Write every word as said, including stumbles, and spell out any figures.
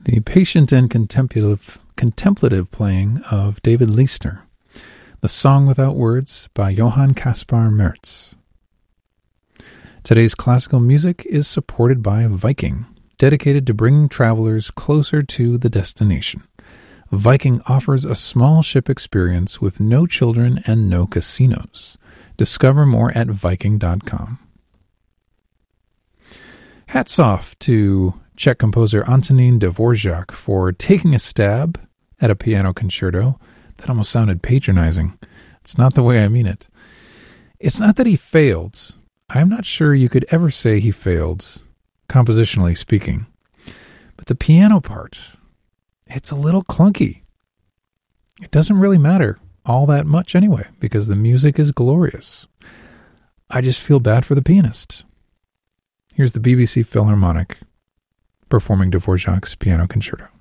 the patient and contemplative, contemplative playing of David Leisner, The Song Without Words by Johann Caspar Merz. Today's classical music is supported by Viking, dedicated to bringing travelers closer to the destination. Viking offers a small ship experience with no children and no casinos. Discover more at viking dot com. Hats off to Czech composer Antonín Dvořák for taking a stab at a piano concerto. That almost sounded patronizing. It's not the way I mean it. It's not that he failed. I'm not sure you could ever say he failed, compositionally speaking. But the piano part, it's a little clunky. It doesn't really matter all that much anyway, because the music is glorious. I just feel bad for the pianist. Here's the B B C Philharmonic performing Dvořák's Piano Concerto.